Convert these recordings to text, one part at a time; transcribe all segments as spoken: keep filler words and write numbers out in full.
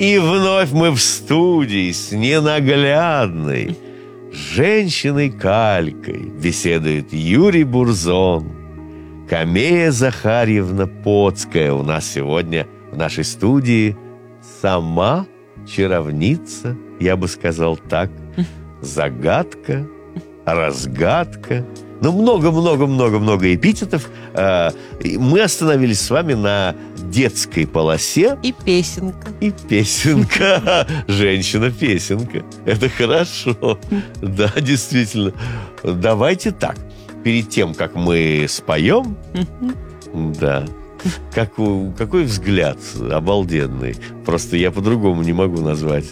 И вновь мы в студии с ненаглядной женщиной-калькой беседует Юрий Бурзон. Камея Захарьевна Поцкая у нас сегодня в нашей студии. Сама чаровница, я бы сказал так. Загадка, разгадка. Ну, много-много-много-много эпитетов. Мы остановились с вами на детской полосе. И песенка. И песенка. Женщина-песенка. Это хорошо. Да, действительно. Давайте так. Перед тем, как мы споем, да, как, какой взгляд обалденный. Просто я по-другому не могу назвать.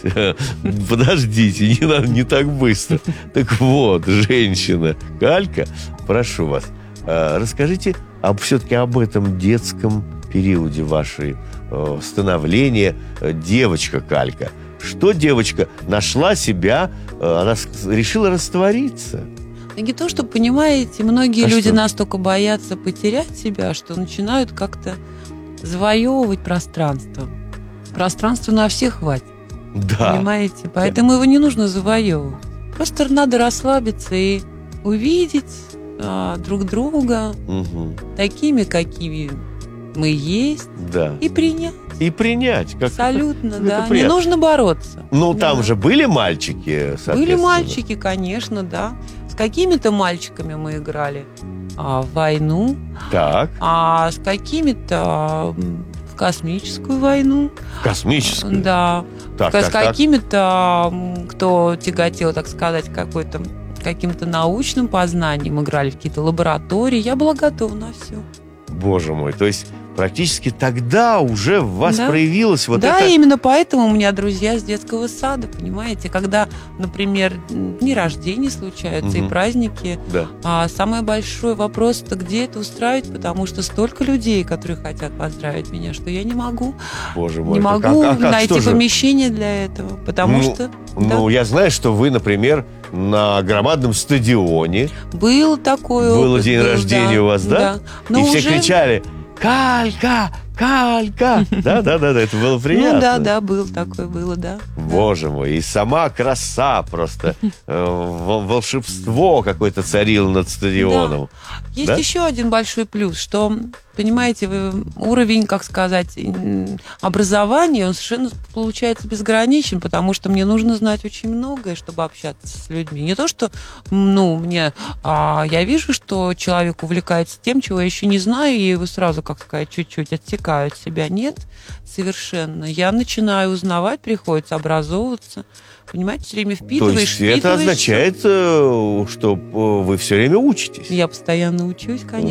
Подождите, не, надо, не так быстро. Так вот, женщина Калька, прошу вас, расскажите об, все-таки об этом детском периоде вашей э, становления. Девочка Калька. Что девочка нашла себя, э, она решила раствориться. Не то, что, понимаете, многие а люди что? настолько боятся потерять себя, что начинают как-то завоевывать пространство. Пространства на всех хватит. Да. Понимаете? Поэтому его не нужно завоевывать. Просто надо расслабиться и увидеть а, друг друга Угу. такими, какими мы есть, Да. и принять. И принять. Как Абсолютно, это да. Не приятно. нужно бороться. Ну, там Да. же были мальчики, соответственно. Были мальчики, конечно, да. С какими-то мальчиками мы играли а, в войну, Так, а с какими-то м, в космическую войну. космическую. Да. Так, с так, так. какими-то, м, кто тяготел, так сказать, какой-то каким-то научным познанием, играли в какие-то лаборатории. Я была готова на все. Боже мой, то есть практически тогда уже в вас Да. проявилось вот да, это... именно поэтому у меня друзья с детского сада, понимаете, когда, например, дни рождения случаются Мгм. и праздники, Да. а самый большой вопрос, это где это устраивать, потому что столько людей, которые хотят поздравить меня, что я не могу, Боже мой. не так могу а- а как, найти что же? помещение для этого, потому Ну, что Ну, я знаю, что вы, например, на громадном стадионе был такой было опыт, день был, рождения да, у вас, да? Но И все уже- кричали «Калька! Калька!» Да-да-да, это было приятно. Ну да, да, был такой, было, да. Боже мой, и сама краса просто, э, вол- волшебство какое-то царило над стадионом. Есть Да? еще один большой плюс, что, понимаете, вы- уровень, как сказать, м, образования, он совершенно получается безграничен, потому что мне нужно знать очень многое, чтобы общаться с людьми. Не то, что, м, ну, мне, а, я вижу, что человек увлекается тем, чего я еще не знаю, и его сразу, как сказать, чуть-чуть отсекаю от себя. Нет, совершенно. Я начинаю узнавать, приходится образовываться. Понимаете, все время То впитываешь, есть это впитываешь. означает, э, что э, вы все время учитесь. Я постоянно учусь, конечно.